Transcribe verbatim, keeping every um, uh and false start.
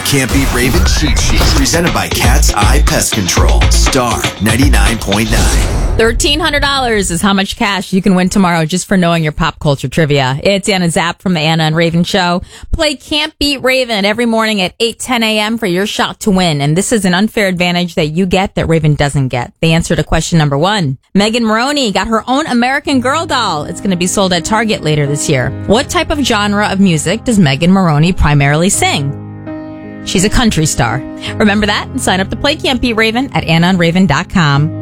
Can't Beat Raven Cheat Sheet, presented by Cat's Eye Pest Control. Star ninety-nine point nine. thirteen hundred dollars is how much cash you can win tomorrow just for knowing your pop culture trivia. It's Anna Zapp from the Anna and Raven Show. Play Can't Beat Raven every morning at eight ten a.m. for your shot to win. And this is an unfair advantage that you get that Raven doesn't get. The answer to question number one. Megan Moroney got her own American Girl doll. It's going to be sold at Target later this year. What type of genre of music does Megan Moroney primarily sing? She's a country star. Remember that and sign up to play Can't Beat Raven at anna and raven dot com.